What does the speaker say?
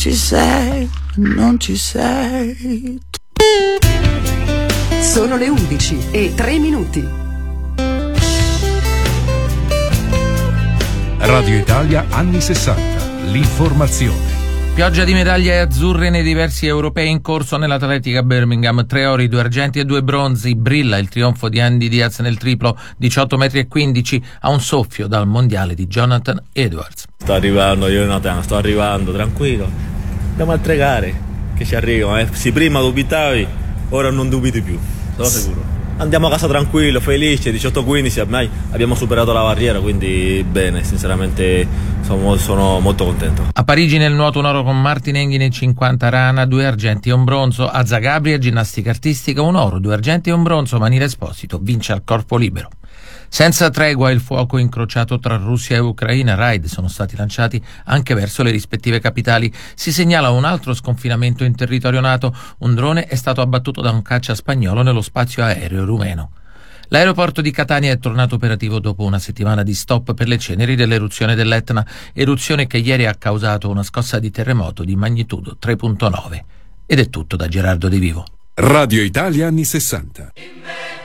ci sei, non ci sei. Sono le 11:03. Radio Italia anni 60. L'informazione. Pioggia di medaglie azzurre nei diversi europei in corso nell'atletica Birmingham. 3 ori, 2 argenti e 2 bronzi. Brilla il trionfo di Andy Diaz nel triplo, 18,15 m, a un soffio dal mondiale di Jonathan Edwards. Sto arrivando, sto arrivando, tranquillo. Andiamo altre gare che ci arrivano. Se prima dubitavi, ora non dubiti più, sono sicuro. Andiamo a casa tranquillo, felice, 18-15, ormai abbiamo superato la barriera, quindi bene, sinceramente sono molto contento. A Parigi nel nuoto un oro con Martin Enghi nei 50 rana, 2 argenti e un bronzo. A Zagabria ginnastica artistica un oro, 2 argenti e un bronzo. Manila Esposito vince al corpo libero. Senza tregua il fuoco incrociato tra Russia e Ucraina. Raid sono stati lanciati anche verso le rispettive capitali. Si segnala un altro sconfinamento in territorio NATO. Un drone è stato abbattuto da un caccia spagnolo nello spazio aereo rumeno. L'aeroporto di Catania è tornato operativo dopo una settimana di stop per le ceneri dell'eruzione dell'Etna, eruzione che ieri ha causato una scossa di terremoto di magnitudo 3,9. Ed è tutto da Gerardo De Vivo. Radio Italia anni 60.